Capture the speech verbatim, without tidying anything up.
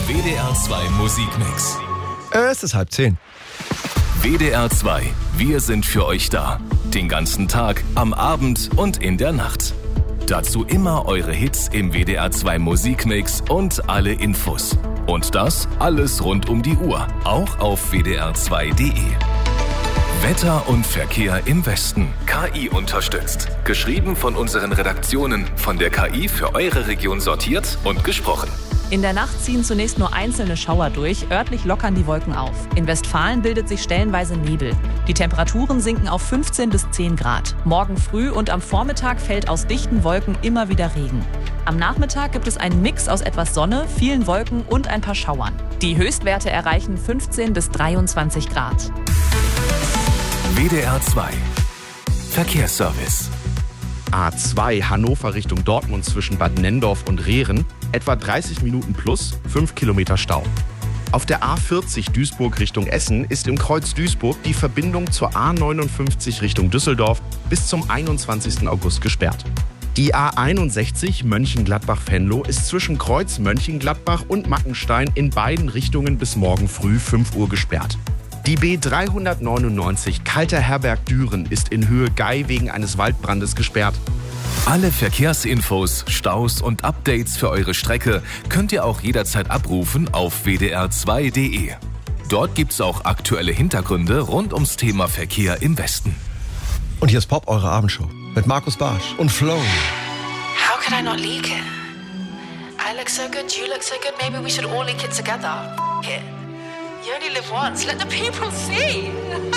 W D R zwei Musikmix. Es ist halb zehn. W D R zwei, wir sind für euch da. Den ganzen Tag, am Abend und in der Nacht. Dazu immer eure Hits im W D R zwei Musikmix und alle Infos. Und das alles rund um die Uhr, auch auf W D R zwei Punkt D E. Wetter und Verkehr im Westen. K I unterstützt. Geschrieben von unseren Redaktionen. Von der K I für eure Region sortiert und gesprochen. In der Nacht ziehen zunächst nur einzelne Schauer durch, örtlich lockern die Wolken auf. In Westfalen bildet sich stellenweise Nebel. Die Temperaturen sinken auf fünfzehn bis zehn Grad. Morgen früh und am Vormittag fällt aus dichten Wolken immer wieder Regen. Am Nachmittag gibt es einen Mix aus etwas Sonne, vielen Wolken und ein paar Schauern. Die Höchstwerte erreichen fünfzehn bis dreiundzwanzig Grad. W D R zwei Verkehrsservice. A zwei Hannover Richtung Dortmund zwischen Bad Nenndorf und Rehren. Etwa dreißig Minuten plus, fünf Kilometer Stau. Auf der A vierzig Duisburg Richtung Essen ist im Kreuz Duisburg die Verbindung zur A neunundfünfzig Richtung Düsseldorf bis zum einundzwanzigsten August gesperrt. Die A einundsechzig Mönchengladbach-Venlo ist zwischen Kreuz Mönchengladbach und Mackenstein in beiden Richtungen bis morgen früh fünf Uhr gesperrt. Die B dreihundertneunundneunzig Kalter-Herberg-Düren ist in Höhe Gei wegen eines Waldbrandes gesperrt. Alle Verkehrsinfos, Staus und Updates für eure Strecke könnt ihr auch jederzeit abrufen auf W D R zwei Punkt D E. Dort gibt's auch aktuelle Hintergründe rund ums Thema Verkehr im Westen. Und hier ist Pop, eure Abendshow. Mit Markus Barsch und Flo. How could I not leak it? I look so good, you look so good, maybe we should all leak it together. F- it. You only live once, let the people see.